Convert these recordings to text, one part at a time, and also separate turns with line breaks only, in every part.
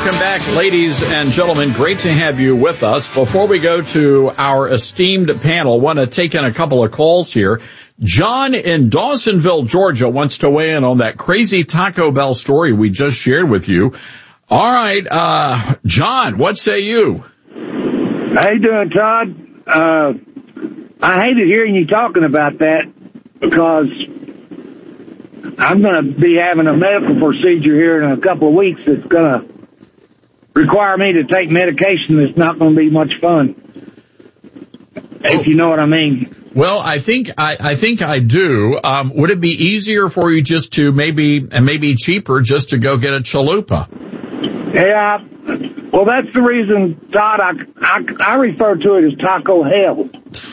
Welcome back, ladies and gentlemen. Great to have you with us. Before we go to our esteemed panel, want to take in a couple of calls here. John in Dawsonville, Georgia, wants to weigh in on that crazy Taco Bell story we just shared with you. All right, John, what say you?
How you doing, Todd? I hated hearing you talking about that because I'm going to be having a medical procedure here in a couple of weeks that's going to require me to take medication that's not going to be much fun, if you know what I mean.
Well, I think I do. Would it be easier for you just to maybe cheaper just to go get a chalupa?
Yeah. Well, that's the reason, Todd, I refer to it as taco hell.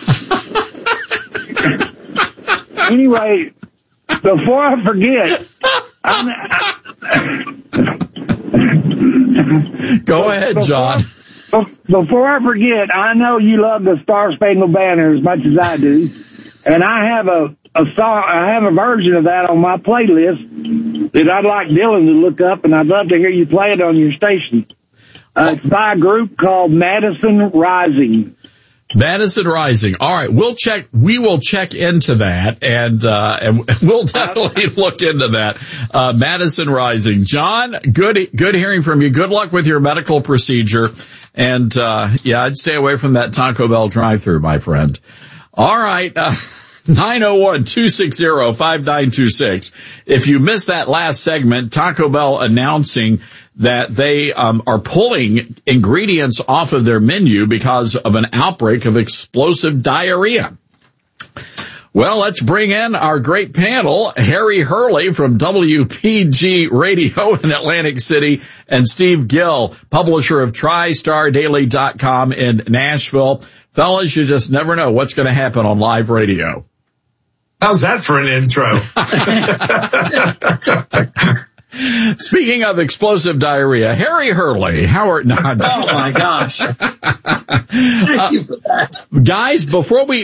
Anyway, before I forget,
go ahead, John.
Before I forget, I know you love the Star Spangled Banner as much as I do, and I have a song, I have a version of that on my playlist that I'd like Dylan to look up, and I'd love to hear you play it on your station. It's by a group called Madison Rising.
Madison Rising. All right, we will check into that and we'll definitely look into that. Madison Rising. John, good hearing from you. Good luck with your medical procedure. And, I'd stay away from that Taco Bell drive-thru, my friend. All right. 901-260-5926. If you missed that last segment, Taco Bell announcing that they are pulling ingredients off of their menu because of an outbreak of explosive diarrhea. Well, let's bring in our great panel, Harry Hurley from WPG Radio in Atlantic City, and Steve Gill, publisher of TriStarDaily.com in Nashville. Fellas, you just never know what's going to happen on live radio.
How's that for an intro?
Speaking of explosive diarrhea, Harry Hurley, oh
my gosh. Thank you for that.
Guys, before we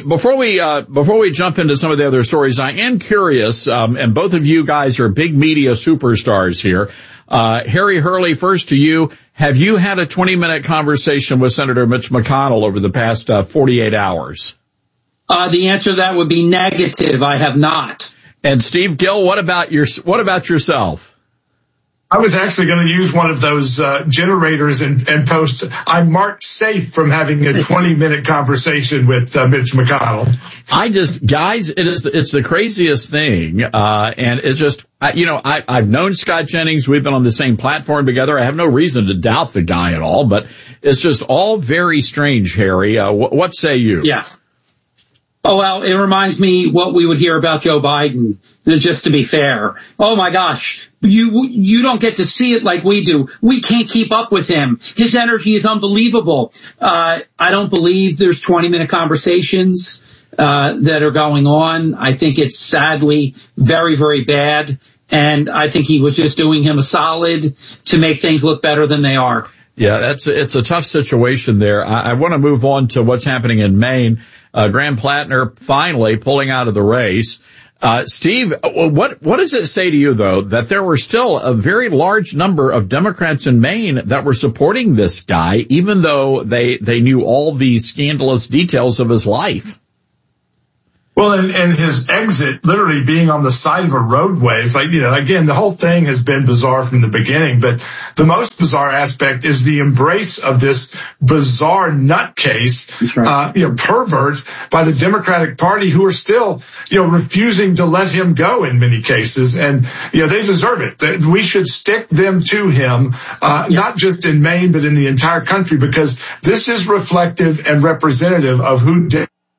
jump into some of the other stories, I am curious, and both of you guys are big media superstars here. Harry Hurley, first to you. Have you had a 20-minute conversation with Senator Mitch McConnell over the past 48 hours?
The answer to that would be negative. I have not.
And Steve Gill, what about yourself?
I was actually going to use one of those generators and post, I'm marked safe from having a 20-minute conversation with Mitch McConnell.
Guys, it's the craziest thing, and it's just, I've known Scott Jennings. We've been on the same platform together. I have no reason to doubt the guy at all, but it's just all very strange, Harry. What say you?
Yeah. Oh, well, it reminds me what we would hear about Joe Biden, just to be fair. Oh my gosh, you don't get to see it like we do. We can't keep up with him. His energy is unbelievable. I don't believe there's 20-minute conversations that are going on. I think it's sadly very, very bad. And I think he was just doing him a solid to make things look better than they are.
Yeah, it's a tough situation there. I want to move on to what's happening in Maine. Graham Plattner finally pulling out of the race. Steve, what does it say to you, though, that there were still a very large number of Democrats in Maine that were supporting this guy, even though they knew all the scandalous details of his life?
Well, and his exit literally being on the side of a roadway. It's like, again, the whole thing has been bizarre from the beginning, but the most bizarre aspect is the embrace of this bizarre nutcase, right. Pervert by the Democratic Party, who are still, refusing to let him go in many cases. And, they deserve it. We should stick them to him, not just in Maine, but in the entire country, because this is reflective and representative of who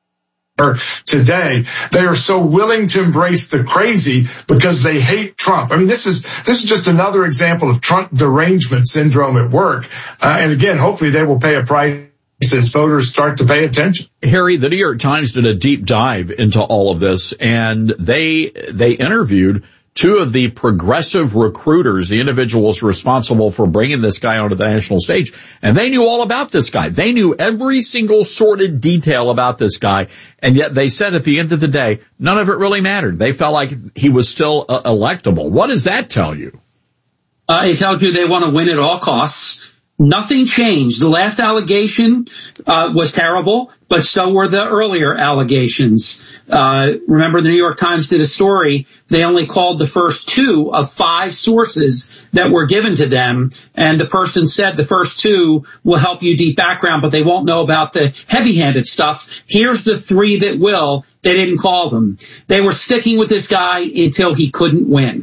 today. They are so willing to embrace the crazy because they hate Trump. I mean, this is just another example of Trump derangement syndrome at work. And again, hopefully they will pay a price as voters start to pay attention.
Harry, the New York Times did a deep dive into all of this, and they interviewed two of the progressive recruiters, the individuals responsible for bringing this guy onto the national stage, and they knew all about this guy. They knew every single sordid detail about this guy, and yet they said at the end of the day, none of it really mattered. They felt like he was still electable. What does that tell you?
It tells you they want to win at all costs. Nothing changed. The last allegation was terrible, but so were the earlier allegations. Remember, the New York Times did a story. They only called the first 2 of 5 sources that were given to them, and the person said the first 2 will help you deep background, but they won't know about the heavy-handed stuff. Here's the 3 that will. They didn't call them. They were sticking with this guy until he couldn't win.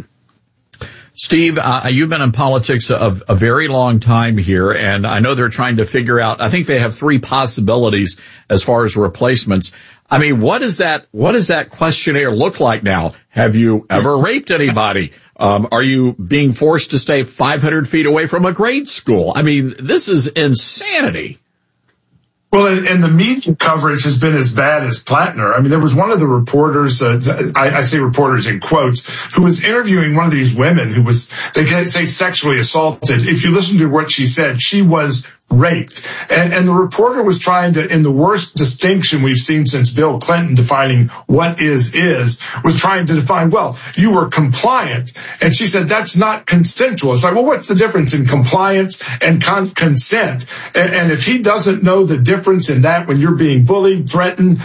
Steve, you've been in politics a very long time here, and I know they're trying to figure out, I think they have 3 possibilities as far as replacements. I mean, what does that questionnaire look like now? Have you ever raped anybody? Are you being forced to stay 500 feet away from a grade school? I mean, this is insanity.
Well, and the media coverage has been as bad as Plattner. I mean, there was one of the reporters, I say reporters in quotes, who was interviewing one of these women who was, they can't say sexually assaulted. If you listen to what she said, she was raped. And the reporter was trying to, in the worst distinction we've seen since Bill Clinton defining what is, was trying to define, well, you were compliant. And she said, that's not consensual. It's like, well, what's the difference in compliance and consent? And if he doesn't know the difference in that when you're being bullied, threatened,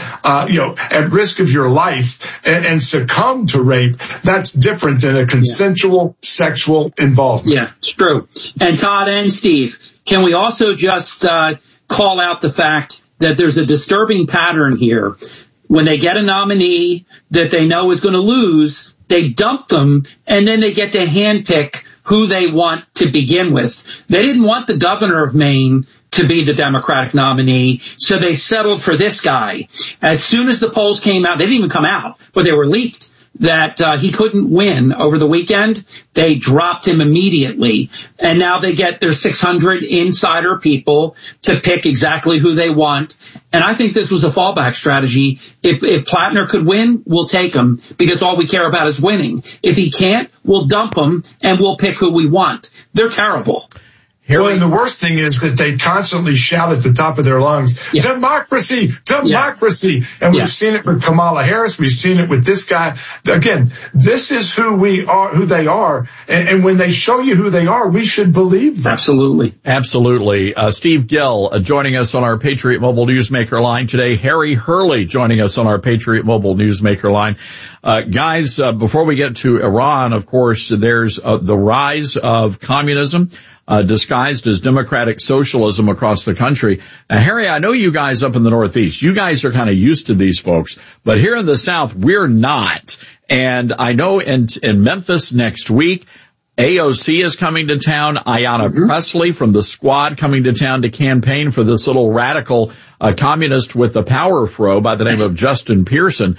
at risk of your life and succumb to rape, that's different than a consensual sexual involvement.
Yeah, it's true. And Todd and Steve, can we also just call out the fact that there's a disturbing pattern here? When they get a nominee that they know is going to lose, they dump them, and then they get to handpick who they want to begin with. They didn't want the governor of Maine to be the Democratic nominee, so they settled for this guy. As soon as the polls came out, they didn't even come out, but they were leaked, that he couldn't win over the weekend, they dropped him immediately. And now they get their 600 insider people to pick exactly who they want. And I think this was a fallback strategy. If Plattner could win, we'll take him, because all we care about is winning. If he can't, we'll dump him and we'll pick who we want. They're terrible.
Well, and the worst thing is that they constantly shout at the top of their lungs, democracy, democracy. Yeah. And we've seen it with Kamala Harris. We've seen it with this guy. Again, this is who we are, who they are. And when they show you who they are, we should believe them.
Absolutely.
Absolutely. Steve Gill joining us on our Patriot Mobile Newsmaker line today. Harry Hurley joining us on our Patriot Mobile Newsmaker line. Guys, before we get to Iran, of course, there's the rise of communism, disguised as democratic socialism across the country. Harry, I know you guys up in the Northeast, you guys are kind of used to these folks, but here in the South, we're not. And I know in Memphis next week, AOC is coming to town. Ayanna Pressley from the Squad coming to town to campaign for this little radical communist with the power fro by the name of Justin Pearson.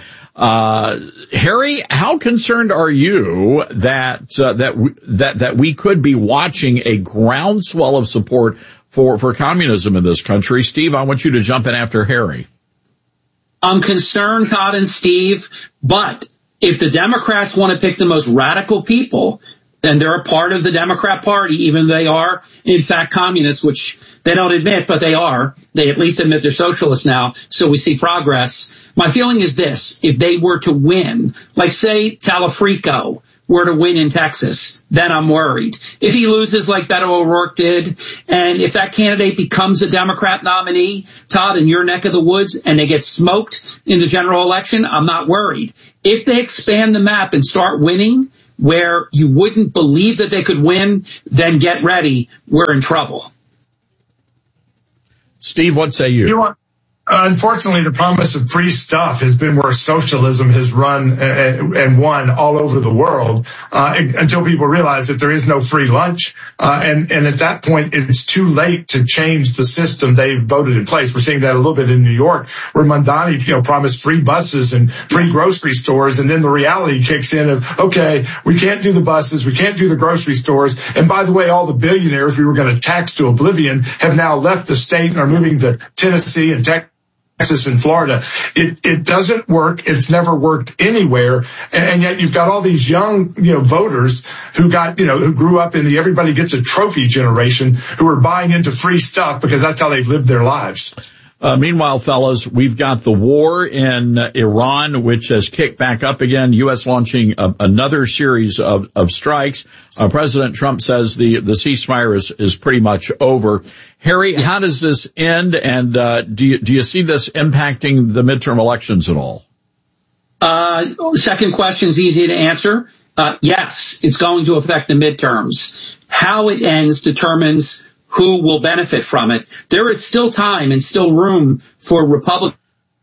Harry, how concerned are you that we could be watching a groundswell of support for communism in this country? Steve, I want you to jump in after Harry.
I'm concerned, Todd and Steve, but if the Democrats want to pick the most radical people, and they're a part of the Democrat Party, even though they are, in fact, communists, which they don't admit, but they are. They at least admit they're socialists now, so we see progress. My feeling is this: if they were to win, like say Talafrico were to win in Texas, then I'm worried. If he loses like Beto O'Rourke did, and if that candidate becomes a Democrat nominee, Todd, in your neck of the woods, and they get smoked in the general election, I'm not worried. If they expand the map and start winning where you wouldn't believe that they could win, then get ready. We're in trouble.
Steve, what say you?
Unfortunately, the promise of free stuff has been where socialism has run and won all over the world until people realize that there is no free lunch. And at that point, it's too late to change the system they voted in place. We're seeing that a little bit in New York, where Mamdani, promised free buses and free grocery stores. And then the reality kicks in of, okay, we can't do the buses. We can't do the grocery stores. And by the way, all the billionaires we were going to tax to oblivion have now left the state and are moving to Tennessee and Texas and Florida. It doesn't work. It's never worked anywhere. And yet you've got all these young, voters who who grew up in the everybody gets a trophy generation, who are buying into free stuff because that's how they've lived their lives.
Meanwhile, fellas, we've got the war in Iran, which has kicked back up again. U.S. launching another series of strikes. President Trump says the ceasefire is pretty much over. Harry, how does this end? And do you see this impacting the midterm elections at all?
Second question is easy to answer. Yes, it's going to affect the midterms. How it ends determines who will benefit from it. There is still time and still room for Republicans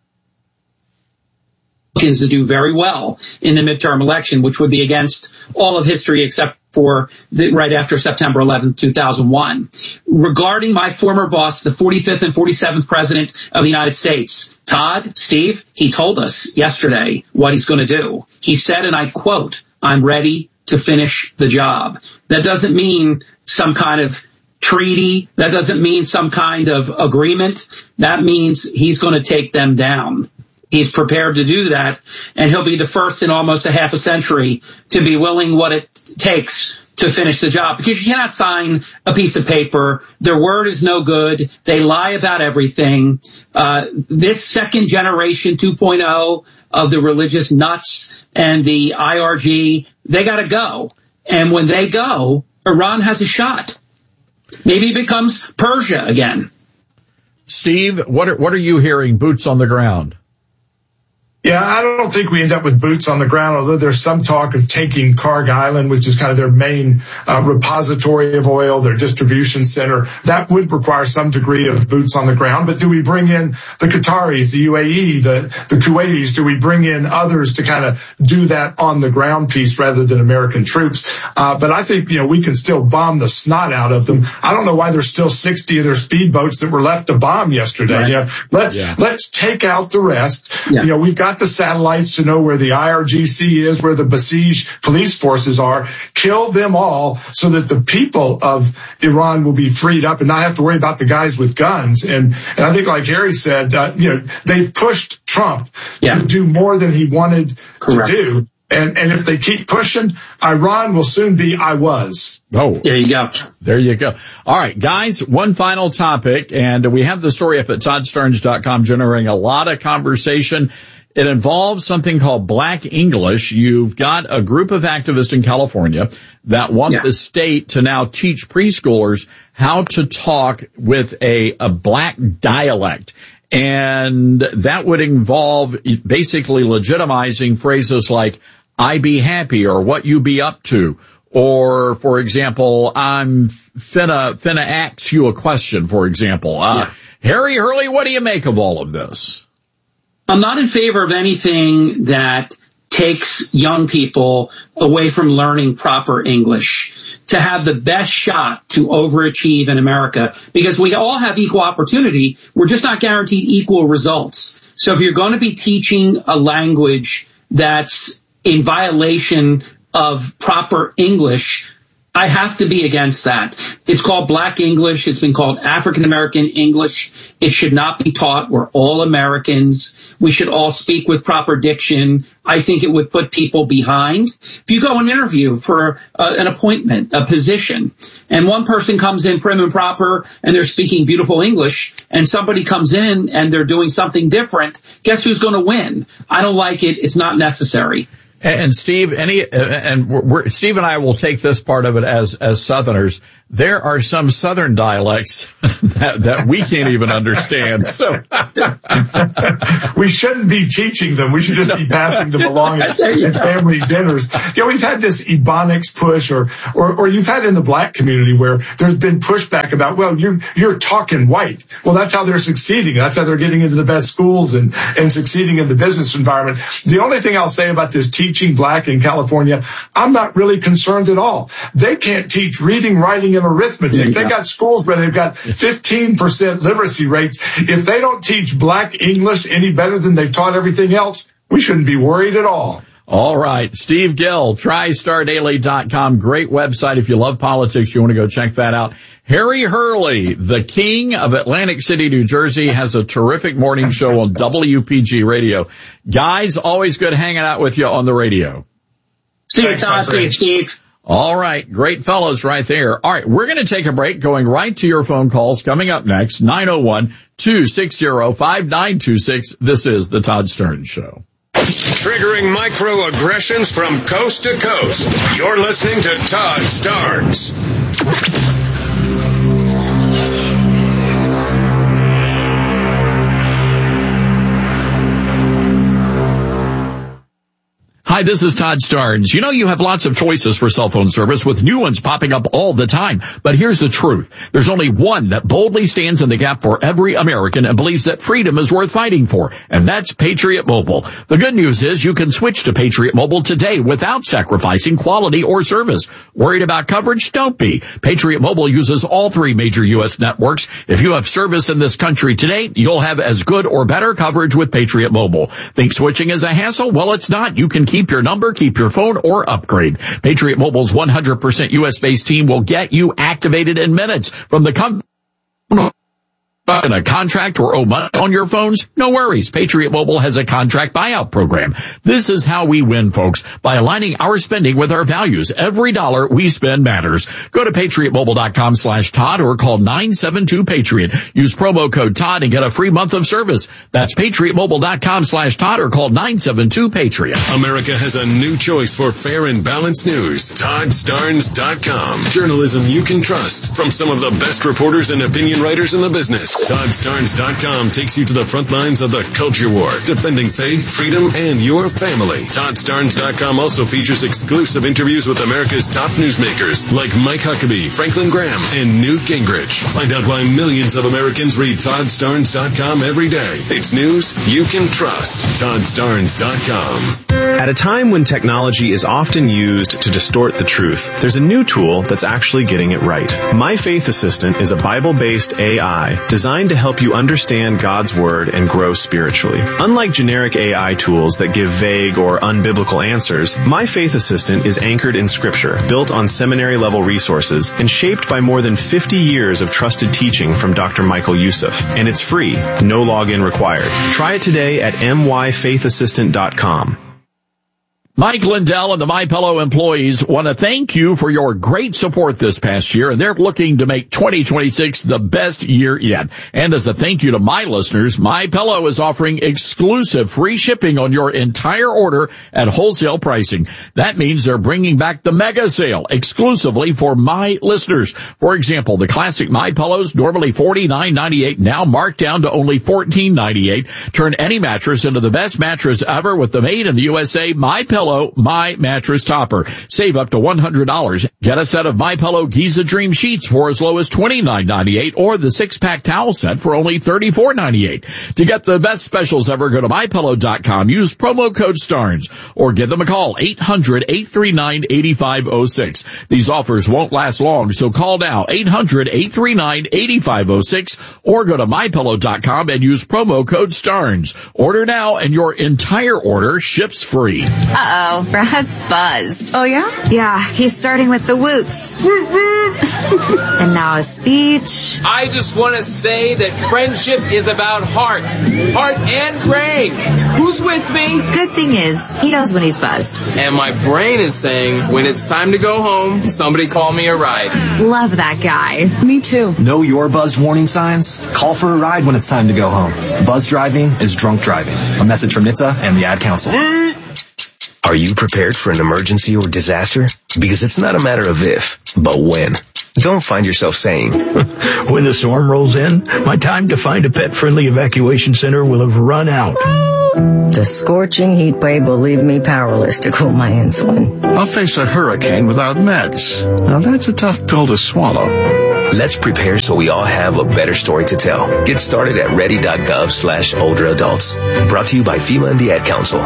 to do very well in the midterm election, which would be against all of history except for right after September 11th, 2001. Regarding my former boss, the 45th and 47th President of the United States, Todd, Steve, he told us yesterday what he's going to do. He said, and I quote, "I'm ready to finish the job." That doesn't mean some kind of treaty. That doesn't mean some kind of agreement. That means he's going to take them down. He's prepared to do that, and he'll be the first in almost a half a century to be willing what it takes to finish the job, because you cannot sign a piece of paper. Their word is no good. They lie about everything. This second generation 2.0 of the religious nuts and the IRG, they got to go. And when they go, Iran has a shot. Maybe it becomes Persia again.
Steve, what are you hearing, boots on the ground?
Yeah, I don't think we end up with boots on the ground, although there's some talk of taking Karg Island, which is kind of their main repository of oil, their distribution center. That would require some degree of boots on the ground. But do we bring in the Qataris, the UAE, the Kuwaitis? Do we bring in others to kind of do that on the ground piece rather than American troops? But I think, we can still bomb the snot out of them. I don't know why there's still 60 of their speedboats that were left to bomb yesterday. Right. Let's take out the rest. Yeah. We've got the satellites to know where the IRGC is, where the Basij police forces are. Kill them all so that the people of Iran will be freed up and not have to worry about the guys with guns. And I think, like Harry said, they've pushed Trump to do more than he wanted to do. And if they keep pushing, Iran will soon be I was.
Oh,
there you go.
There you go. All right, guys, one final topic, and we have the story up at ToddStarnes.com generating a lot of conversation. It involves something called Black English. You've got a group of activists in California that want the state to now teach preschoolers how to talk with a black dialect. And that would involve basically legitimizing phrases like, "I be happy," or "what you be up to," or, for example, "I'm finna ask you a question," for example. Harry Hurley, what do you make of all of this?
I'm not in favor of anything that takes young people away from learning proper English to have the best shot to overachieve in America, because we all have equal opportunity. We're just not guaranteed equal results. So if you're going to be teaching a language that's in violation of proper English, I have to be against that. It's called Black English. It's been called African American English. It should not be taught. We're all Americans. We should all speak with proper diction. I think it would put people behind. If you go and interview for an appointment, a position, and one person comes in prim and proper and they're speaking beautiful English, and somebody comes in and they're doing something different, guess who's going to win? I don't like it. It's not necessary.
And Steve, Steve and I will take this part of it as Southerners. There are some Southern dialects that we can't even understand. So
we shouldn't be teaching them. We should just be passing them along at family dinners. We've had this Ebonics push, or you've had in the black community where there's been pushback about, well, you're talking white. Well, that's how they're succeeding. That's how they're getting into the best schools and succeeding in the business environment. The only thing I'll say about this teaching black in California, I'm not really concerned at all. They can't teach reading, writing, and arithmetic. They got schools where they've got 15% literacy rates. If they don't teach black English any better than they've taught everything else, we shouldn't be worried at all.
All right. Steve Gill, TriStarDaily.com. Great website. If you love politics, you want to go check that out. Harry Hurley, the king of Atlantic City, New Jersey, has a terrific morning show on WPG Radio. Guys, always good hanging out with you on the radio.
Steve.
All right. Great fellows right there. All right. We're going to take a break, going right to your phone calls. Coming up next, 901-260-5926. This is the Todd Starnes Show.
Triggering microaggressions from coast to coast. You're listening to Todd Starnes.
Hi, this is Todd Starnes. You know, you have lots of choices for cell phone service with new ones popping up all the time. But here's the truth. There's only one that boldly stands in the gap for every American and believes that freedom is worth fighting for. And that's Patriot Mobile. The good news is you can switch to Patriot Mobile today without sacrificing quality or service. Worried about coverage? Don't be. Patriot Mobile uses all three major U.S. networks. If you have service in this country today, you'll have as good or better coverage with Patriot Mobile. Think switching is a hassle? Well, it's not. You can keep your number, keep your phone, or upgrade. Patriot Mobile's 100% U.S.-based team will get you activated in minutes. From the in a contract or owe money on your phones? No worries. Patriot Mobile has a contract buyout program. This is how we win, folks, by aligning our spending with our values. Every dollar we spend matters. Go to patriotmobile.com/Todd or call 972-PATRIOT. Use promo code Todd and get a free month of service. That's patriotmobile.com/Todd or call 972-PATRIOT.
America has a new choice for fair and balanced news. ToddStarnes.com. Journalism you can trust from some of the best reporters and opinion writers in the business. ToddStarnes.com takes you to the front lines of the culture war, defending faith, freedom, and your family. ToddStarnes.com also features exclusive interviews with America's top newsmakers like Mike Huckabee, Franklin Graham, and Newt Gingrich. Find out why millions of Americans read ToddStarnes.com every day. It's news you can trust. ToddStarnes.com.
At a time when technology is often used to distort the truth, there's a new tool that's actually getting it right. My Faith Assistant is a Bible-based AI designed to help you understand God's Word and grow spiritually. Unlike generic AI tools that give vague or unbiblical answers, My Faith Assistant is anchored in Scripture, built on seminary-level resources, and shaped by more than 50 years of trusted teaching from Dr. Michael Youssef. And it's free, no login required. Try it today at myfaithassistant.com.
Mike Lindell and the MyPillow employees want to thank you for your great support this past year, and they're looking to make 2026 the best year yet. And as a thank you to my listeners, MyPillow is offering exclusive free shipping on your entire order at wholesale pricing. That means they're bringing back the mega sale exclusively for my listeners. For example, the classic MyPillows, normally $49.98, now marked down to only $14.98. Turn any mattress into the best mattress ever with the made in the USA MyPillow My Mattress Topper. Save up to $100. Get a set of MyPillow Giza Dream Sheets for as low as $29.98 or the 6-pack towel set for only $34.98. To get the best specials ever, go to MyPillow.com. Use promo code STARNES or give them a call, 800-839-8506. These offers won't last long, so call now, 800-839-8506 or go to MyPillow.com and use promo code STARNES. Order now and your entire order ships free.
Uh-oh, Brad's buzzed.
Oh, yeah?
Yeah, he's starting with the woots. And now a speech.
I just want to say that friendship is about heart and brain. Who's with me?
Good thing is, he knows when he's buzzed.
And my brain is saying, when it's time to go home, somebody call me a ride.
Love that guy.
Me too.
Know your buzzed warning signs? Call for a ride when it's time to go home. Buzz driving is drunk driving. A message from NHTSA and the Ad Council.
Are you prepared for an emergency or disaster? Because it's not a matter of if, but when. Don't find yourself saying,
when the storm rolls in, my time to find a pet-friendly evacuation center will have run out.
The scorching heat wave will leave me powerless to cool my insulin.
I'll face a hurricane without meds. Now that's a tough pill to swallow.
Let's prepare so we all have a better story to tell. Get started at ready.gov/older adults. Brought to you by FEMA and the Ad Council.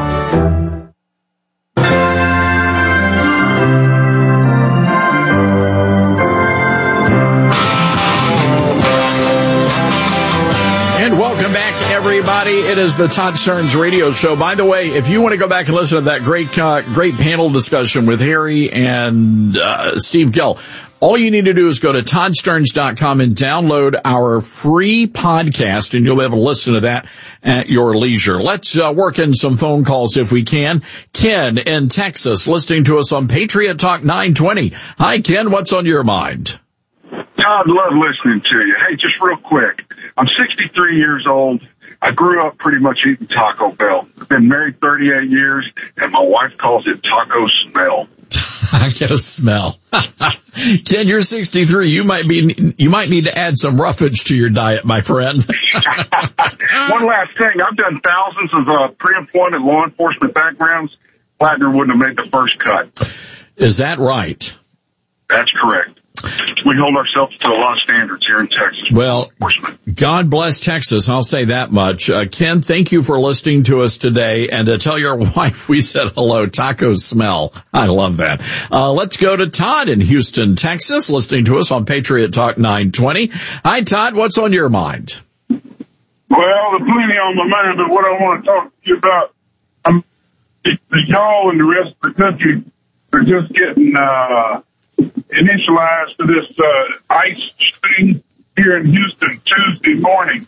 And welcome back, everybody. It is the Todd Starnes Radio Show. By the way, if you want to go back and listen to that great panel discussion with Harry and Steve Gill, all you need to do is go to ToddStarnes.com and download our free podcast, and you'll be able to listen to that at your leisure. Let's work in some phone calls if we can. Ken in Texas, listening to us on Patriot Talk 920. Hi, Ken. What's on your mind?
Todd, love listening to you. Hey, just real quick. I'm 63 years old. I grew up pretty much eating Taco Bell. I've been married 38 years, and my wife calls it taco smell.
I get a smell. Ken, you're 63. You might need to add some roughage to your diet, my friend.
One last thing. I've done thousands of pre-employment law enforcement backgrounds. Plattner wouldn't have made the first cut.
Is that right?
That's correct. We hold ourselves to a lot of standards here in Texas.
Well, God bless Texas. I'll say that much. Ken, thank you for listening to us today. And to tell your wife we said hello, taco smell. I love that. Let's go to Todd in Houston, Texas, listening to us on Patriot Talk 920. Hi, Todd. What's on your mind?
Well, there's plenty on my mind, but what I want to talk to you about, y'all and the rest of the country are just getting initialized to this ice shooting here in Houston Tuesday morning.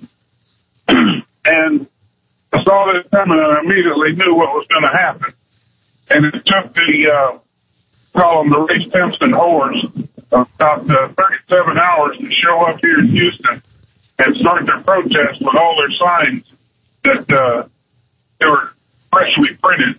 And I saw that coming and I immediately knew what was going to happen. And it took the, call them the Ray Simpson whores, about 37 hours to show up here in Houston and start their protest with all their signs that they were freshly printed.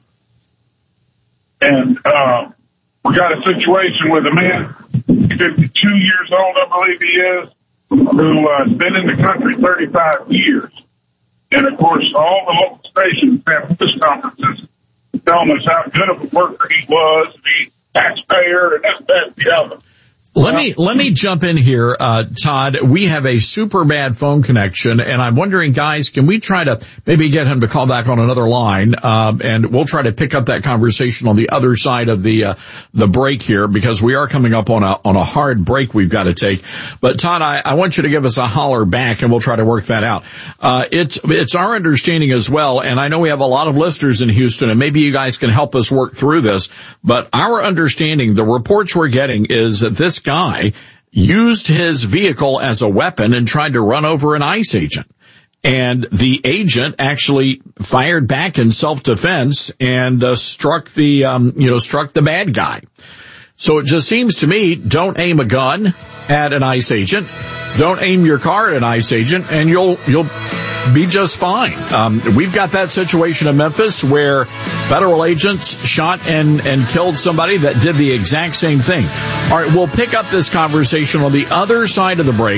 And we got a situation with a man, 52 years old, I believe he is, who has been in the country 35 years. And, of course, all the local stations have press conferences telling us how good of a worker he was, the taxpayer, and this, that, the other.
Let me jump in here, Todd. We have a super bad phone connection, and I'm wondering, guys, can we try to maybe get him to call back on another line, and we'll try to pick up that conversation on the other side of the break here, because we are coming up on a hard break we've got to take. But Todd, I want you to give us a holler back, and we'll try to work that out. It's our understanding as well, and I know we have a lot of listeners in Houston, and maybe you guys can help us work through this, but our understanding, the reports we're getting, is that this guy used his vehicle as a weapon and tried to run over an ICE agent. And the agent actually fired back in self-defense and struck the bad guy. So it just seems to me, don't aim a gun at an ICE agent. Don't aim your car at an ICE agent, and you'll be just fine. We've got that situation in Memphis where federal agents shot and killed somebody that did the exact same thing. All right, we'll pick up this conversation on the other side of the break.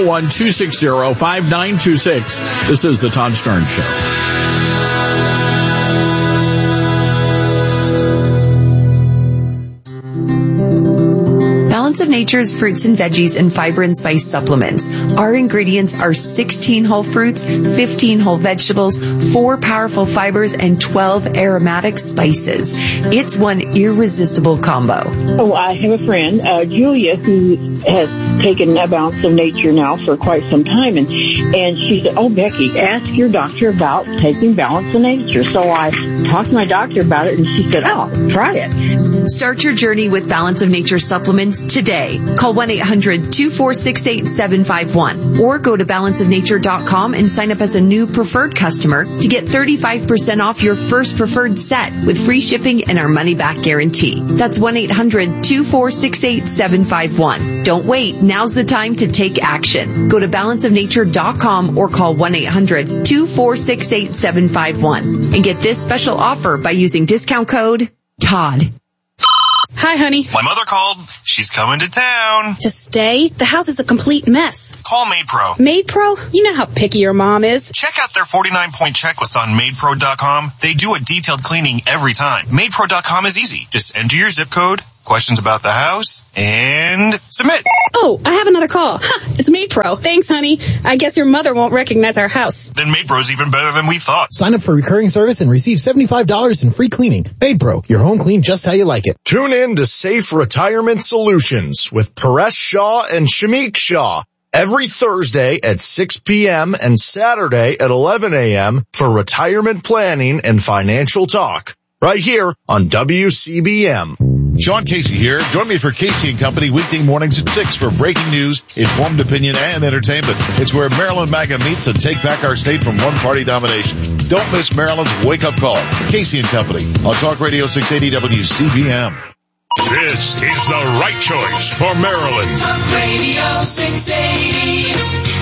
901-260-5926. This is the Todd Starnes Show.
Balance of Nature's fruits and veggies and fiber and spice supplements. Our ingredients are 16 whole fruits, 15 whole vegetables, 4 powerful fibers, and 12 aromatic spices. It's one irresistible combo.
Oh, I have a friend, Julia, who has taken Balance of Nature now for quite some time, and she said, "Oh, Becky, ask your doctor about taking Balance of Nature." So I talked to my doctor about it, and she said, "Oh, try it."
Start your journey with Balance of Nature supplements today. Call 1-800-246-8751 or go to balanceofnature.com and sign up as a new preferred customer to get 35% off your first preferred set with free shipping and our money-back guarantee. That's 1-800-246-8751. Don't wait. Now's the time to take action. Go to balanceofnature.com or call 1-800-246-8751 and get this special offer by using discount code TODD.
Hi, honey.
My mother called. She's coming to town.
To stay? The house is a complete mess.
Call MaidPro.
MaidPro? You know how picky your mom is.
Check out their 49-point checklist on MaidPro.com. They do a detailed cleaning every time. MaidPro.com is easy. Just enter your zip code, questions about the house, and submit.
Oh, I have another call. It's MaidPro. Thanks, honey. I guess your mother won't recognize our house.
Then MaidPro's even better than we thought.
Sign up for recurring service and receive $75 in free cleaning. MaidPro, your home clean just how you like it.
Tune in to Safe Retirement Solutions with Paresh Shah and Shamik Shah. every Thursday at 6 p.m. and Saturday at 11 a.m. for retirement planning and financial talk, right here on WCBM.
Sean Casey here. Join me for Casey & Company weekday mornings at 6 for breaking news, informed opinion, and entertainment. It's where Maryland MAGA meets to take back our state from one-party domination. Don't miss Maryland's wake-up call. Casey & Company on Talk Radio 680 WCBM.
This is the right choice for Maryland.
Talk Radio 680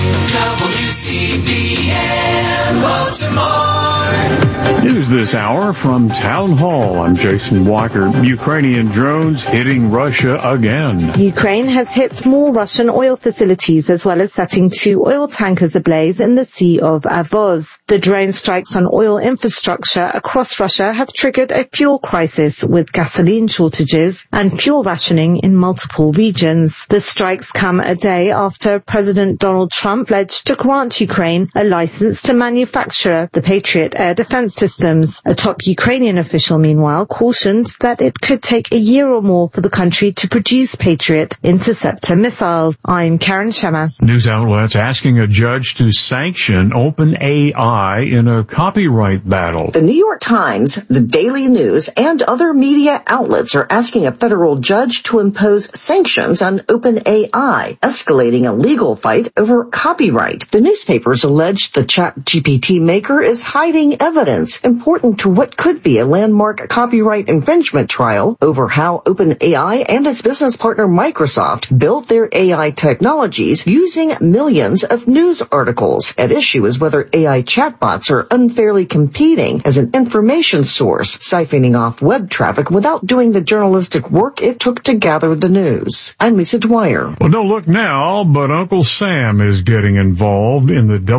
WCBM Baltimore.
News this hour from Town Hall. I'm Jason Walker. Ukrainian drones hitting Russia again.
Ukraine has hit more Russian oil facilities as well as setting 2 oil tankers ablaze in the Sea of Azov. The drone strikes on oil infrastructure across Russia have triggered a fuel crisis with gasoline shortages and fuel rationing in multiple regions. The strikes come a day after President Donald Trump pledged to grant Ukraine a license to manufacture the Patriot air defense systems. A top Ukrainian official, meanwhile, cautioned that it could take a year or more for the country to produce Patriot interceptor missiles. I'm Karen Shemas.
News outlets asking a judge to sanction OpenAI in a copyright battle.
The New York Times, the Daily News, and other media outlets are asking a federal judge to impose sanctions on OpenAI, escalating a legal fight over copyright. The newspapers allege the ChatGPT maker is hiding evidence important to what could be a landmark copyright infringement trial over how OpenAI and its business partner Microsoft built their AI technologies using millions of news articles. At issue is whether AI chatbots are unfairly competing as an information source, siphoning off web traffic without doing the journalistic work it took to gather the news. I'm Lisa Dwyer.
Well, don't look now, but Uncle Sam is getting involved in the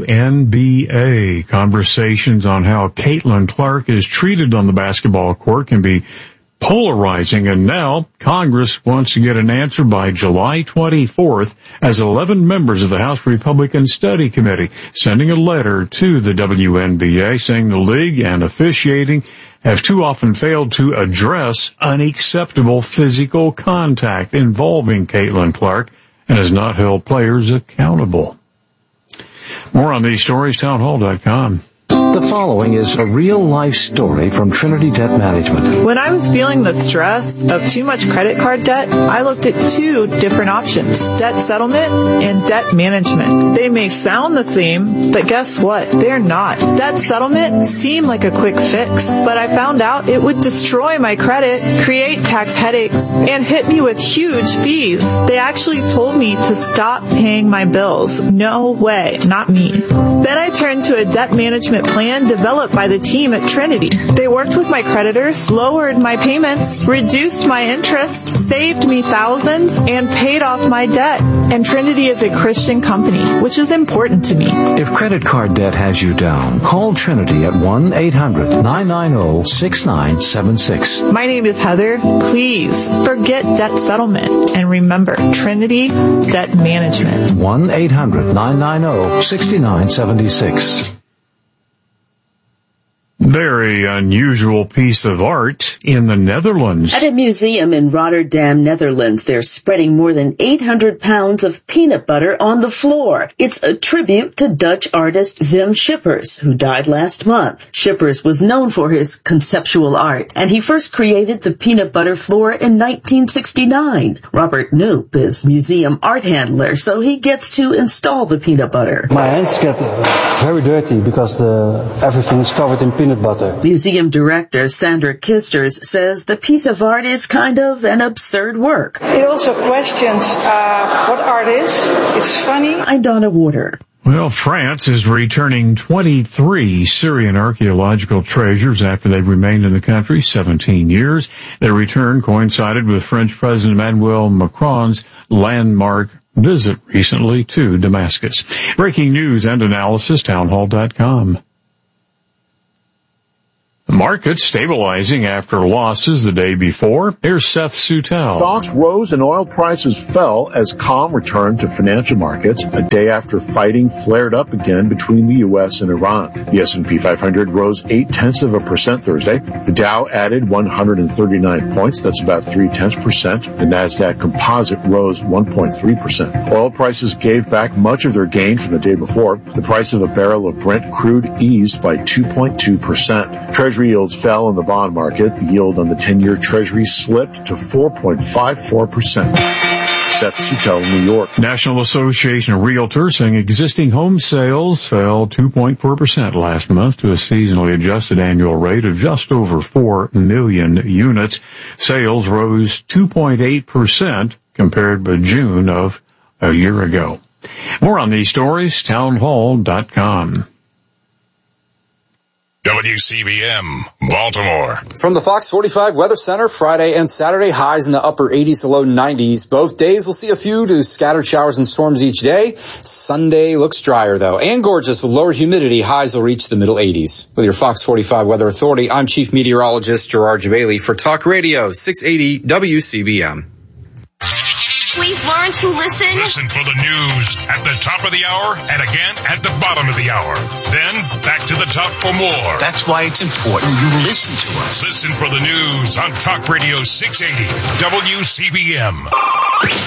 WNBA. Conversations on how Caitlin Clark is treated on the basketball court can be polarizing, and now Congress wants to get an answer by July 24th as 11 members of the House Republican Study Committee sending a letter to the WNBA saying the league and officiating have too often failed to address unacceptable physical contact involving Caitlin Clark and has not held players accountable. More on these stories, townhall.com.
The following is a real-life story from Trinity Debt Management.
When I was feeling the stress of too much credit card debt, I looked at 2 different options, debt settlement and debt management. They may sound the same, but guess what? They're not. Debt settlement seemed like a quick fix, but I found out it would destroy my credit, create tax headaches, and hit me with huge fees. They actually told me to stop paying my bills. No way, not me. Then I turned to a debt management plan developed by the team at Trinity. They worked with my creditors, lowered my payments, reduced my interest, saved me thousands, and paid off my debt. And Trinity is a Christian company, which is important to me.
If credit card debt has you down, call Trinity at 1-800-990-6976.
My name is Heather. Please forget debt settlement and remember Trinity Debt Management.
1-800-990-6976.
Very unusual piece of art in the Netherlands.
At a museum in Rotterdam, Netherlands, they're spreading more than 800 pounds of peanut butter on the floor. It's a tribute to Dutch artist Wim Schippers, who died last month. Schippers was known for his conceptual art, and he first created the peanut butter floor in 1969. Robert Knoop is museum art handler, so he gets to install the peanut butter.
My hands get very dirty because everything is covered in peanut butter.
Museum director Sandra Kisters says the piece of art is kind of an absurd work.
It also questions what art is. It's funny.
I'm Donna Warder.
Well, France is returning 23 Syrian archaeological treasures after they've remained in the country 17 years. Their return coincided with French President Emmanuel Macron's landmark visit recently to Damascus. Breaking news and analysis, townhall.com. The market stabilizing after losses the day before. Here's Seth Sutel.
Stocks rose and oil prices fell as calm returned to financial markets a day after fighting flared up again between the U.S. and Iran. The S&P 500 rose 0.8% Thursday. The Dow added 139 points. That's about 0.3%. The NASDAQ Composite rose 1.3%. Oil prices gave back much of their gain from the day before. The price of a barrel of Brent crude eased by 2.2%. Treasury yields fell in the bond market. The yield on the 10-year Treasury slipped to 4.54%. Seth Sutel, New York.
National Association of Realtors saying existing home sales fell 2.4% last month to a seasonally adjusted annual rate of just over 4 million units. Sales rose 2.8% compared with June of a year ago. More on these stories, townhall.com.
WCBM, Baltimore.
From the Fox 45 Weather Center, Friday and Saturday, highs in the upper 80s to low 90s. Both days will see a few to scattered showers and storms each day. Sunday looks drier, though, and gorgeous with lower humidity. Highs will reach the middle 80s. With your Fox 45 Weather Authority, I'm Chief Meteorologist Gerard Jabali for Talk Radio 680 WCBM.
Please learn to listen.
Listen for the news at the top of the hour and again at the bottom of the hour. Then back to the top for more.
That's why it's important you listen to us.
Listen for the news on Talk Radio 680 WCBM.